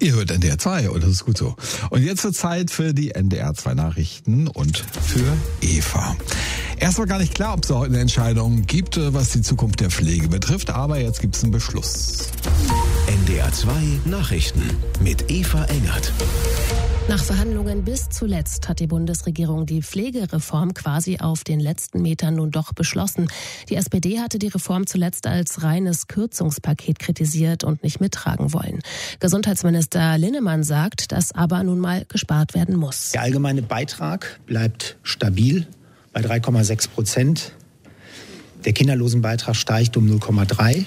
Ihr hört NDR 2 und das ist gut so. Und jetzt wird Zeit für die NDR 2 Nachrichten und für Eva. Erstmal gar nicht klar, ob es heute eine Entscheidung gibt, was die Zukunft der Pflege betrifft, aber jetzt gibt es einen Beschluss. NDR 2 Nachrichten mit Eva Engert. Nach Verhandlungen bis zuletzt hat die Bundesregierung die Pflegereform quasi auf den letzten Metern nun doch beschlossen. Die SPD hatte die Reform zuletzt als reines Kürzungspaket kritisiert und nicht mittragen wollen. Gesundheitsminister Linnemann sagt, dass aber nun mal gespart werden muss. Der allgemeine Beitrag bleibt stabil bei 3,6%. Der Kinderlosenbeitrag steigt um 0,3%.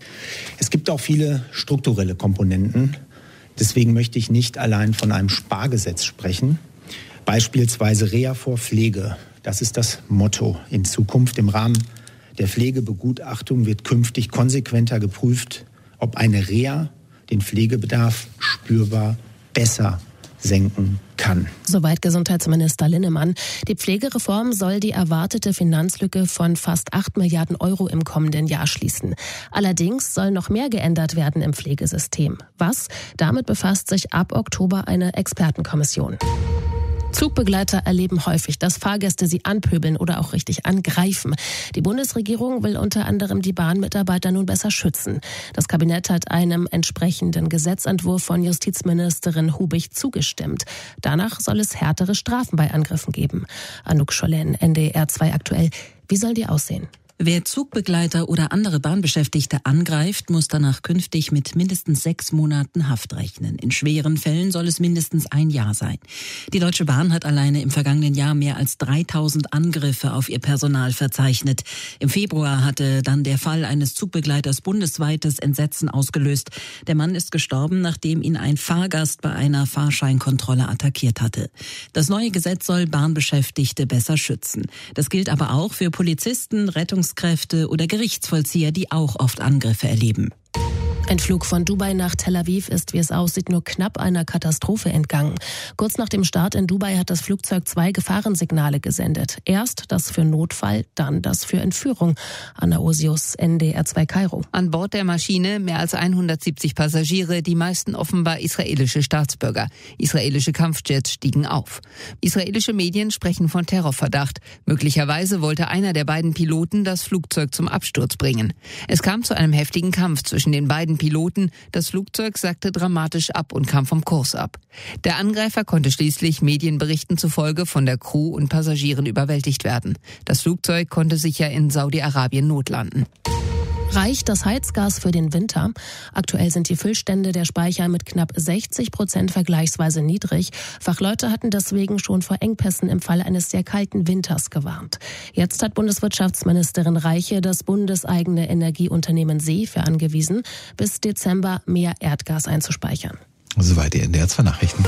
Es gibt auch viele strukturelle Komponenten. Deswegen möchte ich nicht allein von einem Spargesetz sprechen. Beispielsweise Reha vor Pflege. Das ist das Motto in Zukunft. Im Rahmen der Pflegebegutachtung wird künftig konsequenter geprüft, ob eine Reha den Pflegebedarf spürbar besser senken kann. Soweit Gesundheitsminister Linnemann. Die Pflegereform soll die erwartete Finanzlücke von fast 8 Milliarden Euro im kommenden Jahr schließen. Allerdings soll noch mehr geändert werden im Pflegesystem. Was? Damit befasst sich ab Oktober eine Expertenkommission. Zugbegleiter erleben häufig, dass Fahrgäste sie anpöbeln oder auch richtig angreifen. Die Bundesregierung will unter anderem die Bahnmitarbeiter nun besser schützen. Das Kabinett hat einem entsprechenden Gesetzentwurf von Justizministerin Hubig zugestimmt. Danach soll es härtere Strafen bei Angriffen geben. Anouk Schollen, NDR 2 aktuell. Wie soll die aussehen? Wer Zugbegleiter oder andere Bahnbeschäftigte angreift, muss danach künftig mit mindestens 6 Monaten Haft rechnen. In schweren Fällen soll es mindestens 1 Jahr sein. Die Deutsche Bahn hat alleine im vergangenen Jahr mehr als 3000 Angriffe auf ihr Personal verzeichnet. Im Februar hatte dann der Fall eines Zugbegleiters bundesweites Entsetzen ausgelöst. Der Mann ist gestorben, nachdem ihn ein Fahrgast bei einer Fahrscheinkontrolle attackiert hatte. Das neue Gesetz soll Bahnbeschäftigte besser schützen. Das gilt aber auch für Polizisten, Rettungskräfte oder Gerichtsvollzieher, die auch oft Angriffe erleben. Ein Flug von Dubai nach Tel Aviv ist, wie es aussieht, nur knapp einer Katastrophe entgangen. Kurz nach dem Start in Dubai hat das Flugzeug 2 Gefahrensignale gesendet. Erst das für Notfall, dann das für Entführung. Anna Osius, NDR 2 Kairo. An Bord der Maschine mehr als 170 Passagiere, die meisten offenbar israelische Staatsbürger. Israelische Kampfjets stiegen auf. Israelische Medien sprechen von Terrorverdacht. Möglicherweise wollte einer der beiden Piloten das Flugzeug zum Absturz bringen. Es kam zu einem heftigen Kampf zwischen den beiden Piloten. Das Flugzeug sackte dramatisch ab und kam vom Kurs ab. Der Angreifer konnte schließlich Medienberichten zufolge von der Crew und Passagieren überwältigt werden. Das Flugzeug konnte sicher in Saudi-Arabien notlanden. Reicht das Heizgas für den Winter? Aktuell sind die Füllstände der Speicher mit knapp 60% vergleichsweise niedrig. Fachleute hatten deswegen schon vor Engpässen im Fall eines sehr kalten Winters gewarnt. Jetzt hat Bundeswirtschaftsministerin Reiche das bundeseigene Energieunternehmen SEFE angewiesen, bis Dezember mehr Erdgas einzuspeichern. Soweit die NDR 2 Nachrichten.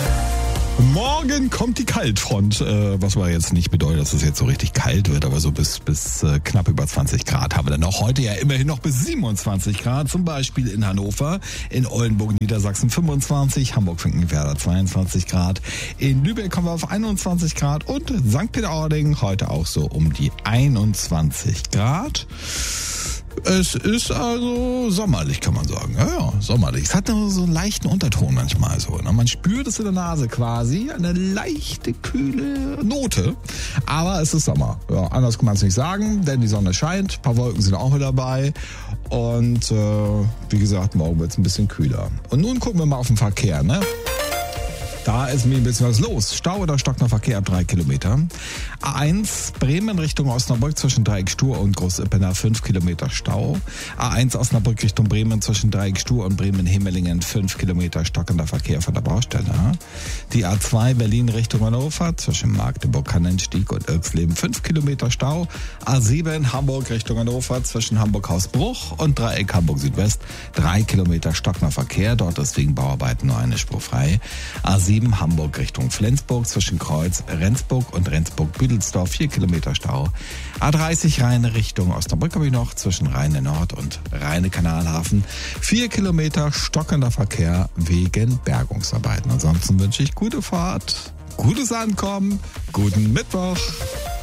Morgen kommt die Kaltfront, was aber jetzt nicht bedeutet, dass es jetzt so richtig kalt wird, aber so bis knapp über 20 Grad haben wir dann auch heute ja immerhin noch bis 27 Grad, zum Beispiel in Hannover, in Oldenburg, Niedersachsen 25, Hamburg-Finkenwerder 22 Grad, in Lübeck kommen wir auf 21 Grad und St. Peter-Ording heute auch so um die 21 Grad. Es ist also sommerlich, kann man sagen. Ja, sommerlich. Es hat nur so einen leichten Unterton manchmal so. Ne? Man spürt es in der Nase quasi, eine leichte, kühle Note. Aber es ist Sommer. Ja, anders kann man es nicht sagen, denn die Sonne scheint, ein paar Wolken sind auch mit dabei. Und wie gesagt, morgen wird es ein bisschen kühler. Und nun gucken wir mal auf den Verkehr, ne? Da ist mir ein bisschen was los. Stau oder stockender Verkehr ab 3 Kilometer. A1 Bremen Richtung Osnabrück zwischen Dreieck Stur und Großippener 5 Kilometer Stau. A1 Osnabrück Richtung Bremen zwischen Dreieck Stur und Bremen-Himmelingen 5 Kilometer stockender Verkehr von der Baustelle. Die A2 Berlin Richtung Hannover zwischen Magdeburg-Kannenstieg und Irxleben 5 Kilometer Stau. A7 Hamburg Richtung Hannover zwischen Hamburg-Hausbruch und Dreieck Hamburg Südwest 3 Kilometer stockender Verkehr. Dort ist wegen Bauarbeiten nur eine Spur frei. A7 Hamburg Richtung Flensburg zwischen Kreuz Rendsburg und Rendsburg-Büdelsdorf 4 Kilometer Stau. A30 Rheine Richtung Osnabrück habe ich noch zwischen Rheine Nord und Rheine Kanalhafen 4 Kilometer stockender Verkehr wegen Bergungsarbeiten. Ansonsten wünsche ich gute Fahrt, gutes Ankommen, guten Mittwoch.